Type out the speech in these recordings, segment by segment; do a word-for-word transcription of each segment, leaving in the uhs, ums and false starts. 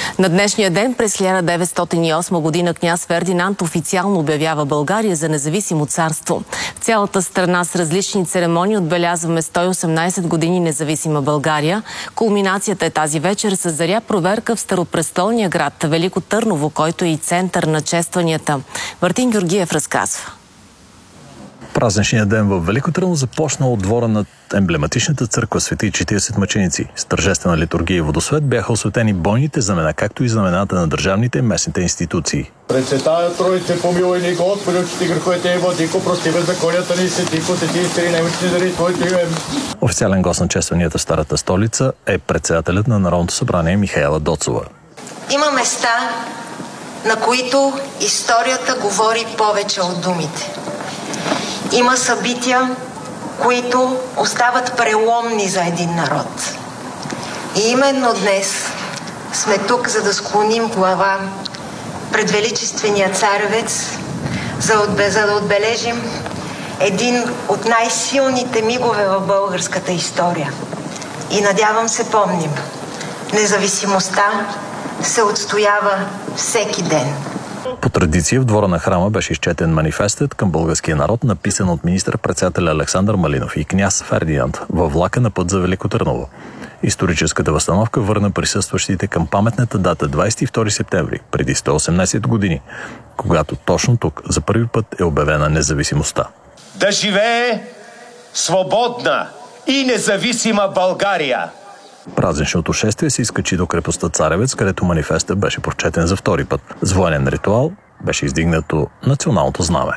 На днешния ден през хиляда деветстотин и осма година княз Фердинанд официално обявява България за независимо царство. В цялата страна с различни церемонии отбелязваме сто и осемнадесет години независима България. Кулминацията е тази вечер с заря проверка в старопрестолния град Велико Търново, който е и център на честванията. Мартин Георгиев разказва. Празничният ден в Велико Търново започна от двора на емблематичната църква Свети четиридесет мъченици. С тържествена литургия и водосвет бяха осветени бойните знамена, както и знамената на държавните и местните институции. Пресветая Троице, помилуй ни, Господи, очисти греховете и владико, прости беззаконията ни, свети, посети изцели немощни заради Твоето име. Официален гост на честванията в Старата столица е председателят на Народното събрание Михаела Доцова. Има места, на които историята говори повече от думите. Има събития, които остават преломни за един народ. И именно днес сме тук, за да склоним глава пред величествения царевец, за да отбележим един от най-силните мигове в българската история. И надявам се помним, независимостта се отстоява всеки ден. По традиция в двора на храма беше изчетен манифестът към българския народ, написан от министър-председателя Александър Малинов и княз Фердинанд във влака на път за Велико Търново. Историческата възстановка върна присъстващите към паметната дата двадесет и втори септември, преди сто и осемнадесет години, когато точно тук за първи път е обявена независимостта. Да живее свободна и независима България! Празничното шествие се изкачи до крепостта Царевец, където манифестът беше прочетен за втори път. С военен ритуал беше издигнато националното знаме.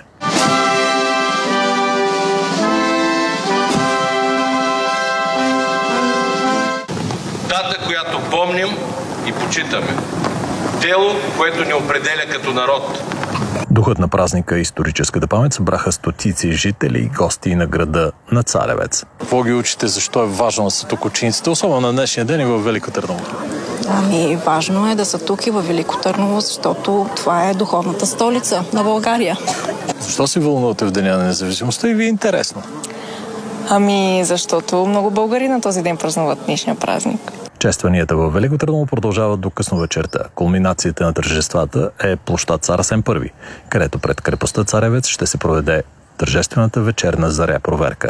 Дата, която помним и почитаме. Дело, което ни определя като народ. Духът на празника и историческата памет събраха стотици жители и гости на града на Царевец. Какво ги учите, защо е важно да са тук учениците, особено на днешния ден и в Велико Търново? Ами, важно е да са тук и в Велико Търново, защото това е духовната столица на България. Защо се вълнувате в Деня на независимостта и ви е интересно? Ами, защото много българи на този ден празнуват днешния празник. Честванията във Велико Търново продължават до късно вечерта. Кулминацията на тържествата е площад Цар Асен Първи, където пред крепостта Царевец ще се проведе тържествената вечерна заря проверка.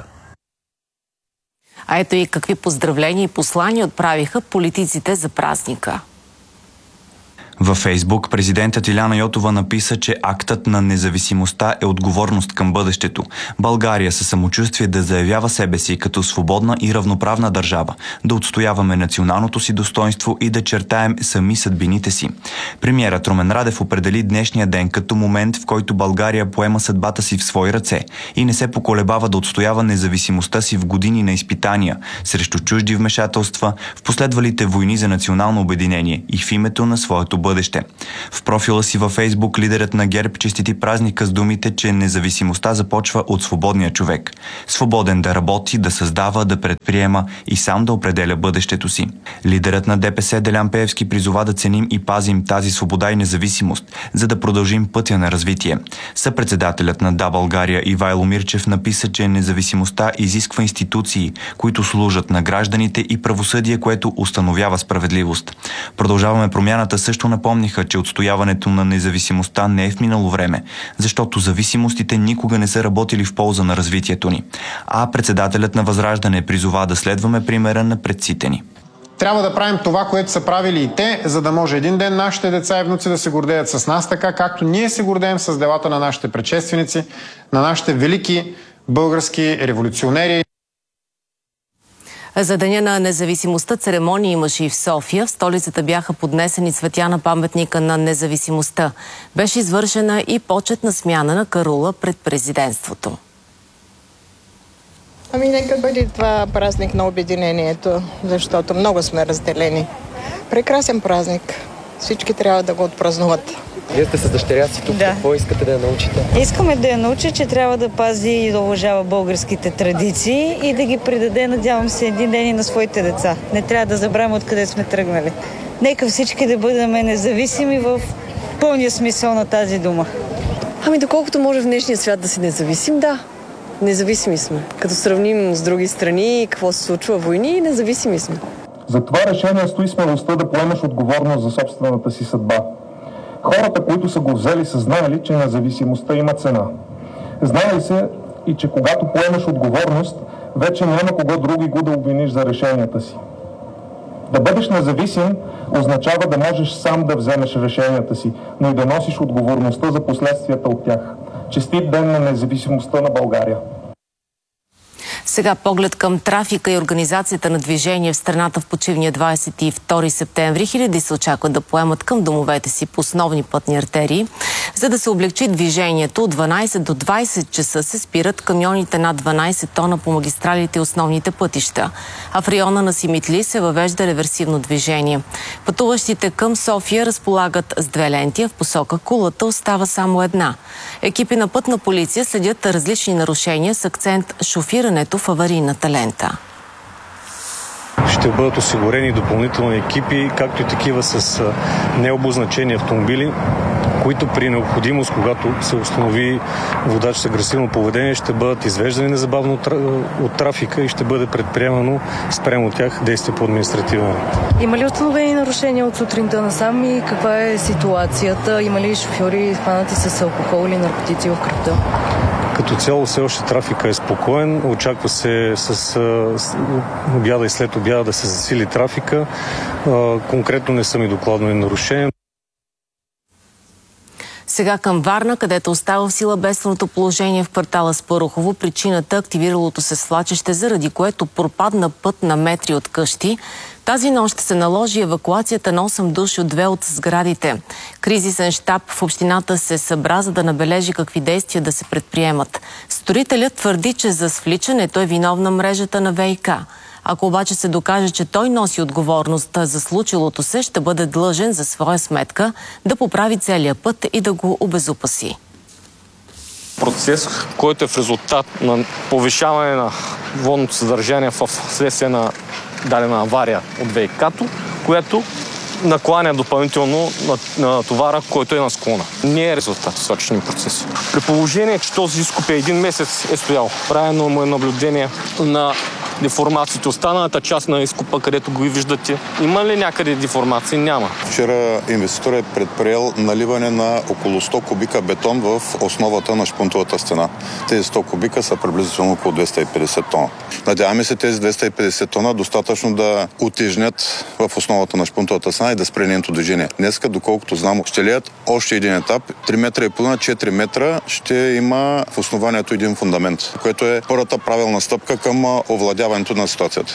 А ето и какви поздравления и послания отправиха политиците за празника. Във Фейсбук президентът Иляна Йотова написа, че актът на независимостта е отговорност към бъдещето. България със самочувствие да заявява себе си като свободна и равноправна държава, да отстояваме националното си достоинство и да чертаем сами съдбините си. Премиерът Румен Радев определи днешния ден като момент, в който България поема съдбата си в свои ръце и не се поколебава да отстоява независимостта си в години на изпитания, срещу чужди вмешателства, в последвалите войни за национално обединение и в името на своето бъдеще. В профила си във Фейсбук лидерът на ГЕРБ честити празника с думите, че независимостта започва от свободния човек. Свободен да работи, да създава, да предприема и сам да определя бъдещето си. Лидерът на ДПС Делян Пеевски призова да ценим и пазим тази свобода и независимост, за да продължим пътя на развитие. Съпредседателят на Да, България Ивайло Мирчев написа, че независимостта изисква институции, които служат на гражданите и правосъдие, което установява справедливост. Продължаваме промяната също напомниха, че отстояването на независимостта не е в минало време, защото зависимостите никога не са работили в полза на развитието ни. А председателят на Възраждане призова да следваме примера на предците ни. Трябва да правим това, което са правили и те, за да може един ден нашите деца и внуци да се гордеят с нас, така както ние се гордеем с делата на нашите предшественици, на нашите велики български революционери. За Деня на независимостта церемонии имаше и в София. В столицата бяха поднесени цветя на паметника на независимостта. Беше извършена и почетна смяна на карула пред президентството. Ами нека бъде това празник на обединението, защото много сме разделени. Прекрасен празник. Всички трябва да го отпразнуват. Вие сте с дъщеря си тук. Да. Какво искате да я научите? Искаме да я научи, че трябва да пази и да уважава българските традиции и да ги предаде, надявам се, един ден и на своите деца. Не трябва да забравяме откъде сме тръгнали. Нека всички да бъдем независими в пълния смисъл на тази дума. Ами доколкото може в днешния свят да си независим, да. Независими сме. Като сравним с други страни, какво се случва, войни, независими сме. За това решение стои смелостта да поемеш отговорност за собствената си съдба. Хората, които са го взели, са знаели, че независимостта има цена. Знаели се и че когато поемеш отговорност, вече няма кого други го да обвиниш за решенията си. Да бъдеш независим означава да можеш сам да вземеш решенията си, но и да носиш отговорността за последствията от тях. Честит ден на независимостта на България! Сега поглед към трафика и организацията на движение в страната в почивния двадесет и втори септември. Хиляди се очакват да поемат към домовете си по основни пътни артерии. За да се облегчи движението, от дванадесет до двадесет часа се спират камионите над дванадесет тона по магистралите и основните пътища. А в района на Симитли се въвежда реверсивно движение. Пътуващите към София разполагат с две ленти, а в посока Кулата остава само една. Екипи на пътна полиция следят различни нарушения с акцент шофирането в аварийната лента. Ще бъдат осигурени допълнителни екипи, както и такива с необозначени автомобили, които при необходимост, когато се установи водач с агресивно поведение, ще бъдат извеждани незабавно от трафика и ще бъде предприемано спрямо тях действие по административен. Има ли установени нарушения от сутринта насам и каква е ситуацията? Има ли шофьори хванати с алкохол или наркотици в кръвта? Като цяло все още трафика е спокоен. Очаква се с, с обяда и след обяда да се засили трафика. А, конкретно не са ми докладвани нарушения. Сега към Варна, където остава в сила бедственото положение в квартала Спарухово. Причината – активиралото се свлачище, заради което пропадна път на метри от къщи. Тази нощ се наложи евакуацията на осем души от две от сградите. Кризисен щаб в общината се събра, за да набележи какви действия да се предприемат. Строителят твърди, че за свличането е виновна мрежата на ВиК. Ако обаче се докаже, че той носи отговорността за случилото се, ще бъде длъжен за своя сметка да поправи целия път и да го обезопаси. Процес, който е в резултат на повишаване на водното съдържание в следствие на дадена авария от ВиК-то, което накланя допълнително на, на товара, който е на склона. Не е резултат от свлачищни процеси. При положение, че този изкоп е един месец е стоял, правено му е наблюдение на деформациите. Останалата част на изкопа, където го и виждате, има ли някъде деформации? Няма. Вчера инвеститор е предприел наливане на около сто кубика бетон в основата на шпунтовата стена. Тези сто кубика са приблизително около двеста и петдесет тона. Надяваме се тези двеста и петдесет тона достатъчно да утежнят в основата на шпунтовата стена и да спре нейното движение. Днеска, доколкото знам, ще лият още един етап. три метра и половина, четири метра ще има в основанието един фундамент, което е първата правилна стъпка към овладяването на ситуацията.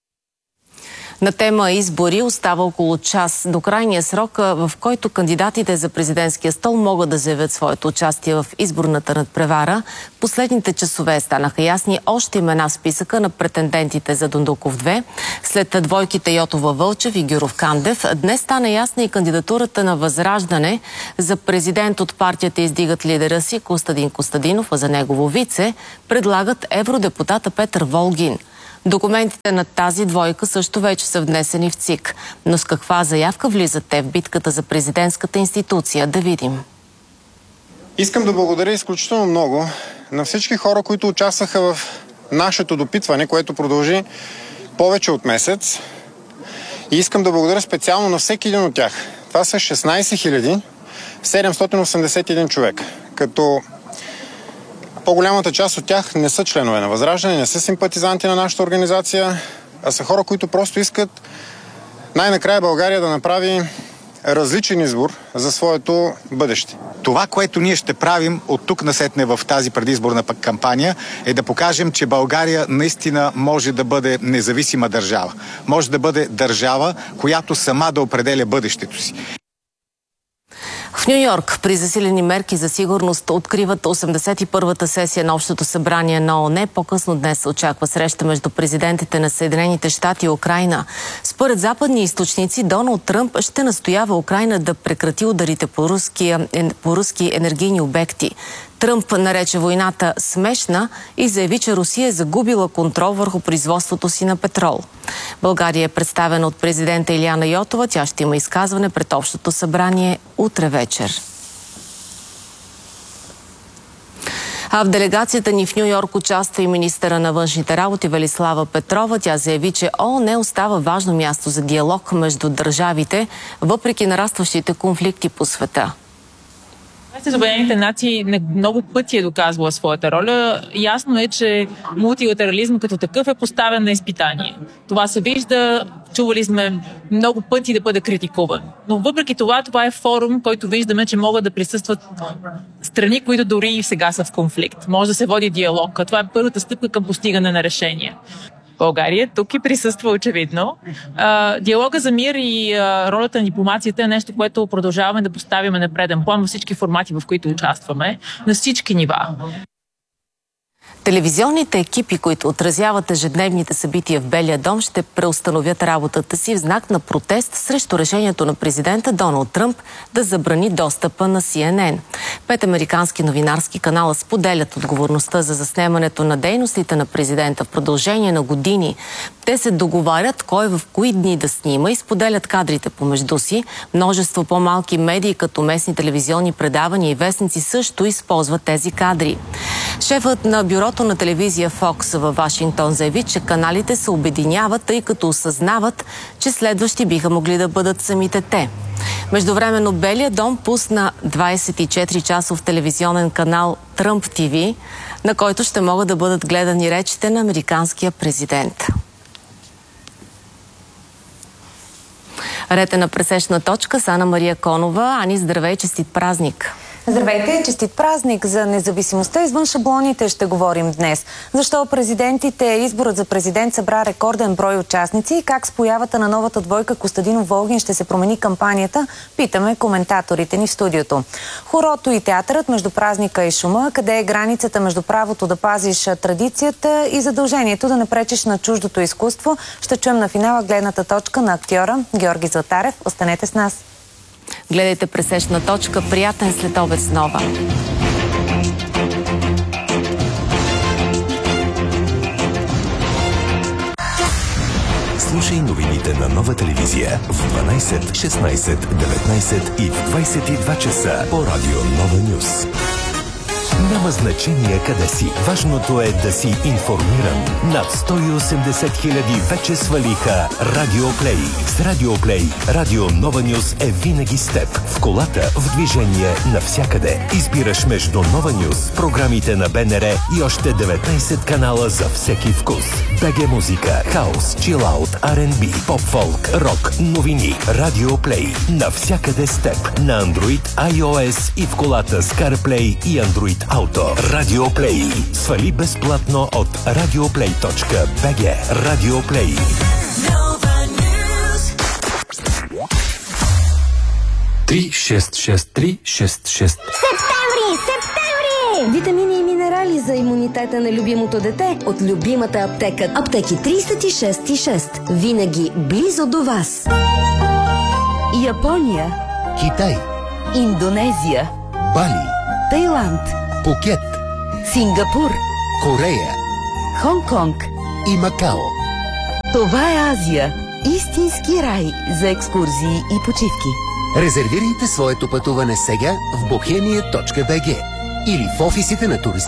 На тема избори остава около час до крайния срок, в който кандидатите за президентския стол могат да заявят своето участие в изборната надпревара. Последните часове станаха ясни още имена в списъка на претендентите за Дондуков две. След двойките Йотова Вълчев и Гюров Кандев, днес стана ясна и кандидатурата на Възраждане. За президент от партията издигат лидера си Костадин Костадинов, а за негово вице предлагат евродепутата Петър Волгин. Документите на тази двойка също вече са внесени в ЦИК. Но с каква заявка влизат те в битката за президентската институция? Да видим. Искам да благодаря изключително много на всички хора, които участваха в нашето допитване, което продължи повече от месец. И искам да благодаря специално на всеки един от тях. Това са шестнадесет хиляди седемстотин осемдесет и един човек, като по-голямата част от тях не са членове на Възраждане, не са симпатизанти на нашата организация, а са хора, които просто искат най-накрая България да направи различен избор за своето бъдеще. Това, което ние ще правим от тук насетне в тази предизборна кампания, е да покажем, че България наистина може да бъде независима държава. Може да бъде държава, която сама да определя бъдещето си. В Ню Йорк при засилени мерки за сигурност откриват осемдесет и първата сесия на Общото събрание на ООН. По-късно днес се очаква среща между президентите на Съединените щати и Украйна. Според западни източници, Доналд Тръмп ще настоява Украйна да прекрати ударите по руски, по руски енергийни обекти. Тръмп нарече войната смешна и заяви, че Русия е загубила контрол върху производството си на петрол. България е представена от президента Илияна Йотова. Тя ще има изказване пред Общото събрание утре вечер. А в делегацията ни в Ню Йорк участва и министъра на външните работи Велислава Петрова. Тя заяви, че ООН остава важно място за диалог между държавите, въпреки нарастващите конфликти по света. Обединените нации много пъти е доказвала своята роля. Ясно е, че мултилатерализм като такъв е поставен на изпитание. Това се вижда, чували сме много пъти да бъде критикуван. Но въпреки това, това е форум, който виждаме, че могат да присъстват страни, които дори и сега са в конфликт. Може да се води диалог. Това е първата стъпка към постигане на решения. България тук и присъства очевидно. А, диалога за мир и а, ролята на дипломацията е нещо, което продължаваме да поставяме на преден план във всички формати, в които участваме, на всички нива. Телевизионните екипи, които отразяват ежедневните събития в Белия дом, ще преустановят работата си в знак на протест срещу решението на президента Доналд Тръмп да забрани достъпа на Си Ен Ен. Пет американски новинарски канала споделят отговорността за заснемането на дейностите на президента в продължение на години. Те се договарят кой в кои дни да снима и споделят кадрите помежду си. Множество по-малки медии, като местни телевизионни предавания и вестници, също използват тези кадри. Шефът на бюрото на телевизия Fox във Вашингтон заяви, че каналите се обединяват, тъй като осъзнават, че следващи биха могли да бъдат самите те. Междувременно Белия дом пусна двадесет и четири часов телевизионен канал Тръмп Ти Ви, на който ще могат да бъдат гледани речите на американския президент. Ред е на пресечна точка с Ана Мария Конова. Ани, здравей, честит празник! Здравейте, честит празник! За независимостта извън шаблоните ще говорим днес. Защо президентите, изборът за президент събра рекорден брой участници и как с появата на новата двойка Костадинов-Волгин ще се промени кампанията, питаме коментаторите ни в студиото. Хорото и театърът между празника и шума, къде е границата между правото да пазиш традицията и задължението да не пречиш на чуждото изкуство, ще чуем на финала гледната точка на актьора Георги Златарев. Останете с нас! Гледайте пресечна точка. Приятен следобед с Нова. Слушай новините на Нова телевизия в дванадесет, шестнадесет, деветнадесет и в двадесет и два часа по радио Нова Нюс. Няма значение къде си. Важното е да си информиран. Над сто и осемдесет хиляди вече свалиха Радио Плей. С Радио Плей Радио Нова Нюс е винаги с теб. В колата, в движение, навсякъде. Избираш между Нова Нюс, програмите на Б Н Р и още деветнадесет канала за всеки вкус. БГ музика, хаус, чилаут, Ар Ен Би, поп-фолк, рок, новини. Радио Плей. Навсякъде с теб. На Android, iOS и в колата с CarPlay и Android Auto. Радио Плей. Свали безплатно от радиоплей точка би джи. Радио Плей. три шест шест три шест шест. Септември! Септември! Витамини и минерали за имунитета на любимото дете от любимата аптека. Аптеки тридесет и шест и шест. Винаги близо до вас. Япония. Китай. Индонезия. Бали. Тайланд. Пукет. Сингапур. Корея. Хонг-Конг. И Макао. Това е Азия. Истински рай за екскурзии и почивки. Резервирайте своето пътуване сега в бохемия точка би джи или в офисите на туристите.